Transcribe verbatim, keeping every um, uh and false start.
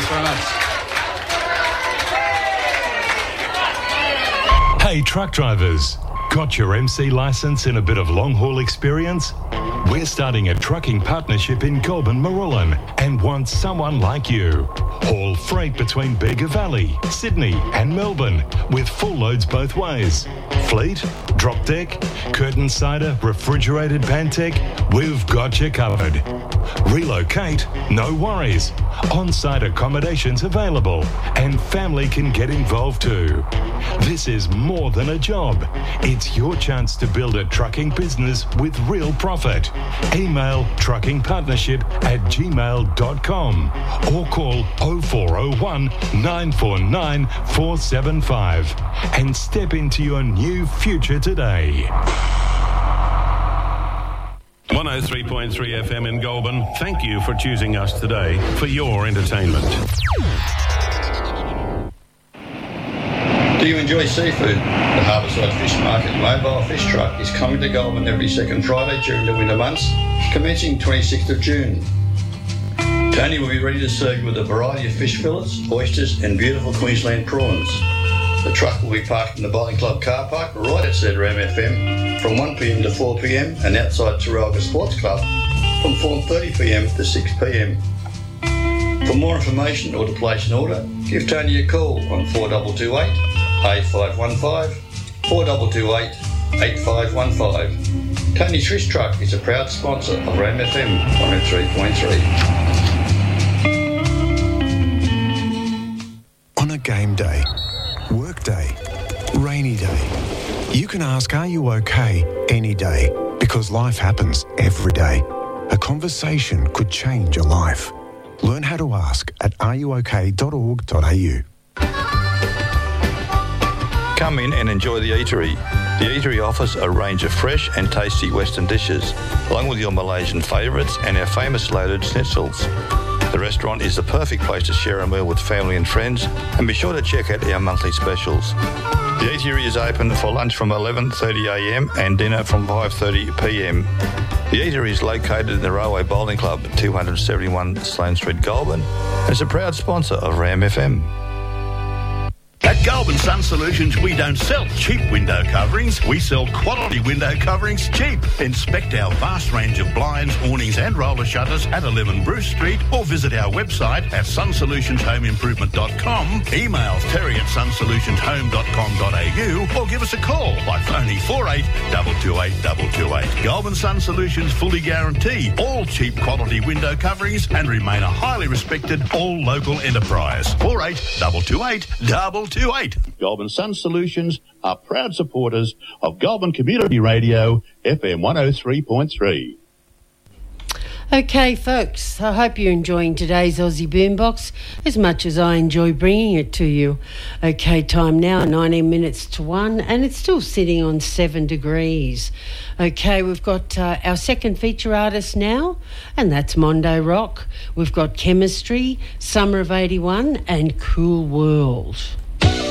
Thanks very much. Hey, truck drivers. Got your M C licence and a bit of long-haul experience? We're starting a trucking partnership in Goulburn, Marullen, and want someone like you. Haul freight between Bega Valley, Sydney and Melbourne with full loads both ways. Fleet, drop deck, curtain cider, refrigerated Pantech, we've got you covered. Relocate, no worries. On-site accommodations available and family can get involved too. This is more than a job. It's your chance to build a trucking business with real profit. Email truckingpartnership at gmail dot com or call oh four oh one, nine four nine, four seven five and step into your new future today. one oh three point three F M in Goulburn. Thank you for choosing us today for your entertainment. Do you enjoy seafood? The Harbourside Fish Market mobile fish truck is coming to Goulburn every second Friday during the winter months, commencing twenty-sixth of June. Tony will be ready to serve you with a variety of fish fillets, oysters and beautiful Queensland prawns. The truck will be parked in the Bowling Club car park right outside Ram F M from one p m to four p m and outside Taralga Sports Club from four thirty p m to six p m. For more information or to place an order, give Tony a call on four two two eight, eight five one five, four two two eight, eight five one five. Tony's Fish Truck is a proud sponsor of Ram F M one oh three point three. On a game day, work day, rainy day, you can ask, are you okay, any day, because life happens every day. A conversation could change a life. Learn how to ask at are you okay dot org dot a u. Come in and enjoy the eatery. The eatery offers a range of fresh and tasty Western dishes, along with your Malaysian favourites and our famous loaded schnitzels. The restaurant is the perfect place to share a meal with family and friends, and be sure to check out our monthly specials. The eatery is open for lunch from eleven thirty a m and dinner from five thirty p m. The eatery is located in the Railway Bowling Club at two seventy-one Sloane Street, Goulburn, and is a proud sponsor of Ram F M. At Goulburn Sun Solutions, we don't sell cheap window coverings. We sell quality window coverings cheap. Inspect our vast range of blinds, awnings and roller shutters at eleven Bruce Street or visit our website at sun solutions home improvement dot com. Email terry at sun solutions home dot com dot a u or give us a call by phoning four eight two two eight two two eight. Goulburn Sun Solutions fully guarantee all cheap quality window coverings and remain a highly respected all local enterprise. four eight two two eight two two eight. Goulburn Sun Solutions are proud supporters of Goulburn Community Radio, F M one oh three point three. Okay, folks, I hope you're enjoying today's Aussie Boombox as much as I enjoy bringing it to you. Okay, time now, nineteen minutes to one, and it's still sitting on seven degrees. Okay, we've got uh, our second feature artist now, and that's Mondo Rock. We've got Chemistry, Summer of eighty-one, and Cool World.